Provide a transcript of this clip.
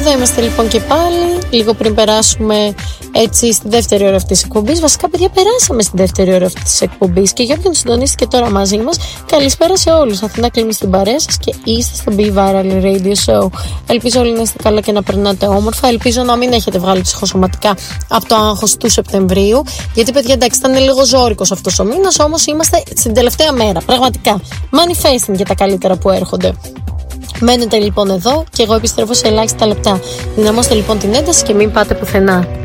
Εδώ είμαστε λοιπόν και πάλι, λίγο πριν περάσουμε έτσι στη δεύτερη ώρα αυτής της εκπομπής. Βασικά, παιδιά, περάσαμε στη δεύτερη ώρα αυτής της εκπομπής. Και για όποιον συντονίστηκε τώρα μαζί μας, καλησπέρα σε όλους. Αθηνά κλείνει στην παρέα σας και είστε στο Be Viral Radio Show. Ελπίζω όλοι να είστε καλά και να περνάτε όμορφα. Ελπίζω να μην έχετε βγάλει ψυχοσωματικά από το άγχος του Σεπτεμβρίου. Γιατί, παιδιά, εντάξει, ήταν λίγο ζώρικος αυτός ο μήνας, όμως είμαστε στην τελευταία μέρα. Πραγματικά. Manifesting για τα καλύτερα που έρχονται. Μένετε λοιπόν εδώ και εγώ επιστρέφω σε ελάχιστα λεπτά. Δυναμώστε λοιπόν την ένταση και μην πάτε πουθενά.